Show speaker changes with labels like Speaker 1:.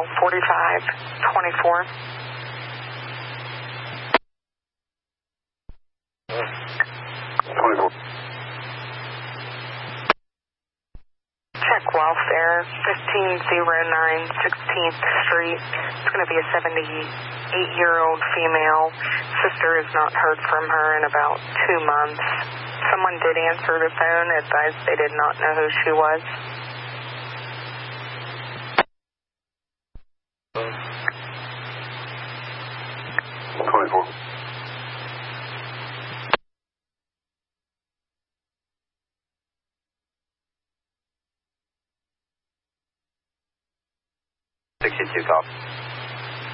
Speaker 1: 4524. Check welfare, 1509 16th Street. It's going to be a 78-year-old female. Sister has not heard from her in about 2 months. Someone did answer the phone, advised they did not know who she was.
Speaker 2: Call.